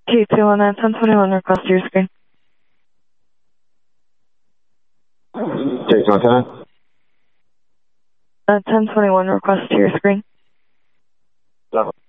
K219 1021, request to your screen. K219? 1021, request to your screen. 7.